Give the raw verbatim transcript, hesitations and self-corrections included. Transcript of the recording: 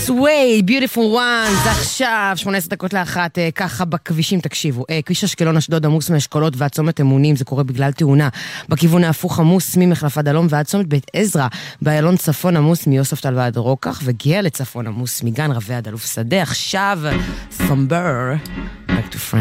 סווי, beautiful ones, עכשיו, שמונה עשרה דקות לאחת, ככה בכבישים, תקשיבו, כביש אשקלון אשדוד עמוס מאשכולות ועד צומת אמונים, זה קורה בגלל תאונה, בכיוון ההפוך עמוס ממחלף עד אלון ועד צומת בית עזרא, באיילון צפון עמוס מיוספטל ועד רוקח, וגיע לצפון עמוס מגן רבי עד אלוף שדה, עכשיו, סומבר, back to France.